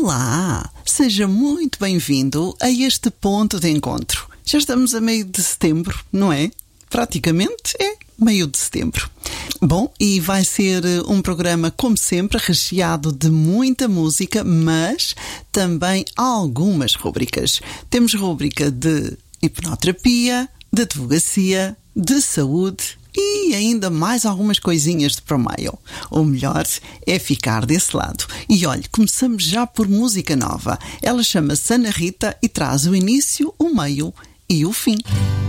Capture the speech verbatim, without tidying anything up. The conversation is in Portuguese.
Olá, seja muito bem-vindo a este ponto de encontro. Já estamos a meio de setembro, não é? Praticamente é meio de setembro. Bom, e vai ser um programa, como sempre, recheado de muita música, mas também algumas rúbricas. Temos rúbrica de hipnoterapia, de advocacia, de saúde e ainda mais algumas coisinhas de para o meio. O melhor é ficar desse lado. E olhe, começamos já por música nova. Ela chama-se Ana Rita e traz o início, o meio e o fim.